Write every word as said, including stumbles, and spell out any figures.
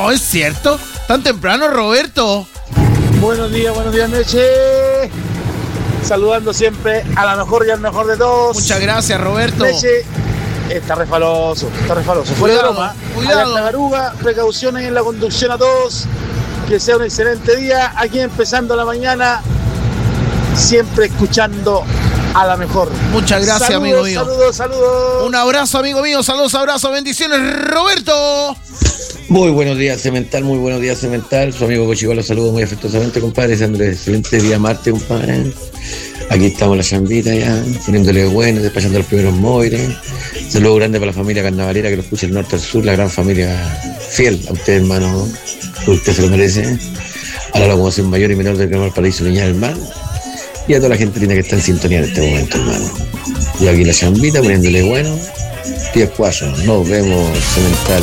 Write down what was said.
No, es cierto. Tan temprano, Roberto. Buenos días, buenos días, Meche. Saludando siempre a la mejor y al mejor de todos. Muchas gracias, Roberto. Meche, está refaloso, está refaloso. Fuera de broma. Cuidado. A la garuga, precauciones en la conducción a todos. Que sea un excelente día. Aquí empezando la mañana, siempre escuchando a la mejor. Muchas gracias, saludos, amigo mío. Saludos, saludos. Un abrazo, amigo mío. Saludos, abrazos, bendiciones, Roberto. Muy buenos días, Cemental, muy buenos días, Cemental. Su amigo Cochico lo saludo muy afectuosamente, compadre. Andrés, excelente día martes, compadre. Aquí estamos la chambita ya, poniéndole bueno, despachando los primeros móviles. Saludo grande para la familia carnavalera que lo escucha del norte al sur, la gran familia fiel a usted, hermano. Usted se lo merece. A la locomoción mayor y menor del Gran Valparaíso, Viña del Mar. Y a toda la gente tiene que estar en sintonía en este momento, hermano. Y aquí la chambita, poniéndole bueno. diez cuatro, nos vemos, Cemental.